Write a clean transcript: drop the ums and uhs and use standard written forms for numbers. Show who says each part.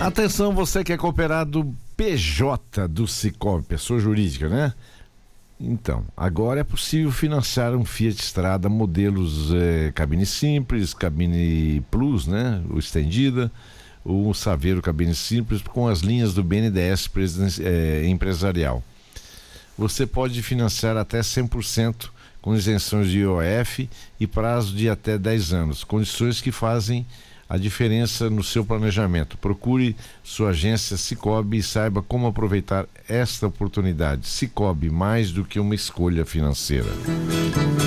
Speaker 1: Atenção, você que é cooperado PJ do Sicoob, pessoa jurídica, né? Então, agora é possível financiar um Fiat Strada modelos cabine simples, cabine plus, né? O estendida, o Saveiro cabine simples com as linhas do BNDES empresarial. Você pode financiar até 100% com isenções de IOF e prazo de até 10 anos, condições que fazem a diferença no seu planejamento. Procure sua agência Sicoob e saiba como aproveitar esta oportunidade. Sicoob, mais do que uma escolha financeira.